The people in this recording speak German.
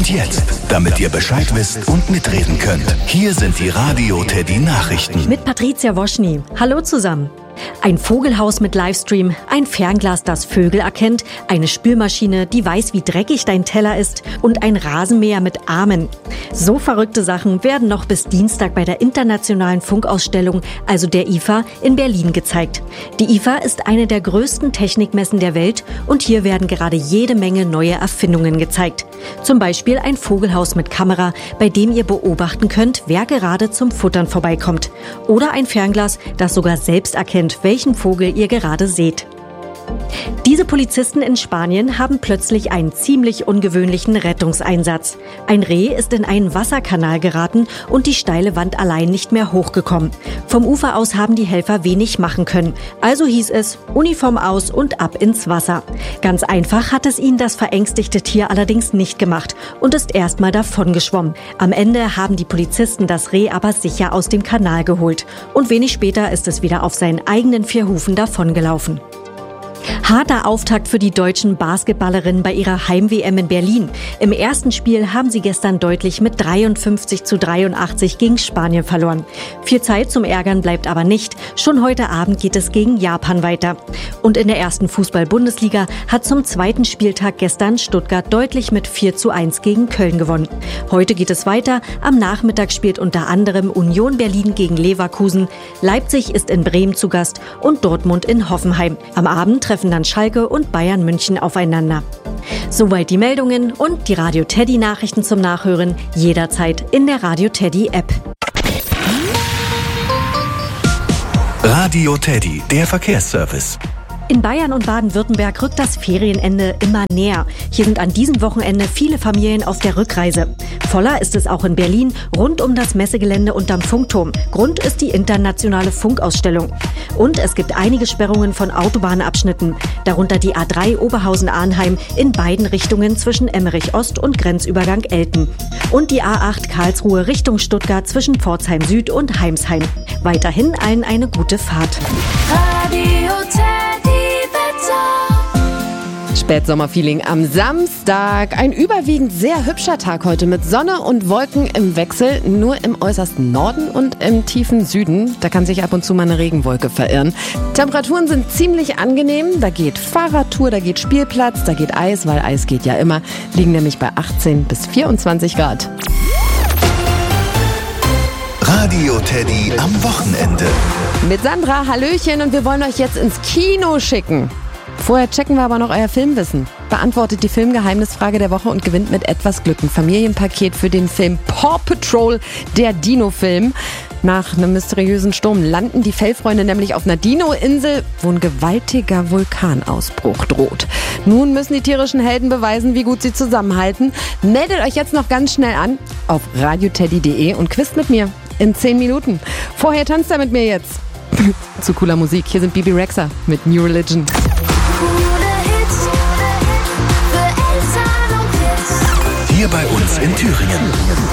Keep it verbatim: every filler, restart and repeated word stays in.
Und jetzt, damit ihr Bescheid wisst und mitreden könnt, hier sind die Radio Teddy Nachrichten. Mit Patricia Woschny. Hallo zusammen. Ein Vogelhaus mit Livestream, ein Fernglas, das Vögel erkennt, eine Spülmaschine, die weiß, wie dreckig dein Teller ist und ein Rasenmäher mit Armen. So verrückte Sachen werden noch bis Dienstag bei der Internationalen Funkausstellung, also der I F A, in Berlin gezeigt. Die I F A ist eine der größten Technikmessen der Welt und hier werden gerade jede Menge neue Erfindungen gezeigt. Zum Beispiel ein Vogelhaus mit Kamera, bei dem ihr beobachten könnt, wer gerade zum Futtern vorbeikommt. Oder ein Fernglas, das sogar selbst erkennt, welchen Vogel ihr gerade seht. Diese Polizisten in Spanien haben plötzlich einen ziemlich ungewöhnlichen Rettungseinsatz. Ein Reh ist in einen Wasserkanal geraten und die steile Wand allein nicht mehr hochgekommen. Vom Ufer aus haben die Helfer wenig machen können. Also hieß es, Uniform aus und ab ins Wasser. Ganz einfach hat es ihnen das verängstigte Tier allerdings nicht gemacht und ist erstmal davongeschwommen. Am Ende haben die Polizisten das Reh aber sicher aus dem Kanal geholt. Und wenig später ist es wieder auf seinen eigenen vier Hufen davongelaufen. Harter Auftakt für die deutschen Basketballerinnen bei ihrer Heim-W M in Berlin. Im ersten Spiel haben sie gestern deutlich mit dreiundfünfzig zu dreiundachtzig gegen Spanien verloren. Viel Zeit zum Ärgern bleibt aber nicht. Schon heute Abend geht es gegen Japan weiter. Und in der ersten Fußball-Bundesliga hat zum zweiten Spieltag gestern Stuttgart deutlich mit vier zu eins gegen Köln gewonnen. Heute geht es weiter. Am Nachmittag spielt unter anderem Union Berlin gegen Leverkusen. Leipzig ist in Bremen zu Gast und Dortmund in Hoffenheim. Am Abend treffen dann Schalke und Bayern München aufeinander. Soweit die Meldungen und die Radio Teddy Nachrichten zum Nachhören jederzeit in der Radio Teddy App. Radio Teddy, der Verkehrsservice. In Bayern und Baden-Württemberg rückt das Ferienende immer näher. Hier sind an diesem Wochenende viele Familien auf der Rückreise. Voller ist es auch in Berlin, rund um das Messegelände unterm Funkturm. Grund ist die internationale Funkausstellung. Und es gibt einige Sperrungen von Autobahnabschnitten, darunter die A drei Oberhausen-Arnheim in beiden Richtungen zwischen Emmerich Ost und Grenzübergang Elten. Und die A acht Karlsruhe Richtung Stuttgart zwischen Pforzheim Süd und Heimsheim. Weiterhin allen eine gute Fahrt. Radio Teddy. Spätsommerfeeling am Samstag. Ein überwiegend sehr hübscher Tag heute mit Sonne und Wolken im Wechsel. Nur im äußersten Norden und im tiefen Süden. Da kann sich ab und zu mal eine Regenwolke verirren. Temperaturen sind ziemlich angenehm. Da geht Fahrradtour, da geht Spielplatz, da geht Eis, weil Eis geht ja immer. Liegen nämlich bei achtzehn bis vierundzwanzig Grad. Radio Teddy am Wochenende. Mit Sandra, Hallöchen, und wir wollen euch jetzt ins Kino schicken. Vorher checken wir aber noch euer Filmwissen. Beantwortet die Filmgeheimnisfrage der Woche und gewinnt mit etwas Glück ein Familienpaket für den Film Paw Patrol, der Dino-Film. Nach einem mysteriösen Sturm landen die Fellfreunde nämlich auf einer Dino-Insel, wo ein gewaltiger Vulkanausbruch droht. Nun müssen die tierischen Helden beweisen, wie gut sie zusammenhalten. Meldet euch jetzt noch ganz schnell an auf radioteddy punkt de und quizt mit mir in zehn Minuten. Vorher tanzt er mit mir jetzt. Zu cooler Musik. Hier sind Bibi Rexha mit New Religion. Hier bei uns in Thüringen.